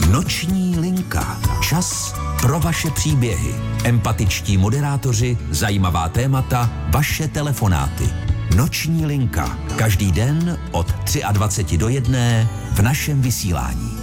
Noční linka. Čas pro vaše příběhy. Empatičtí moderátoři, zajímavá témata, vaše telefonáty. Noční linka. Každý den od 23 do 1 v našem vysílání.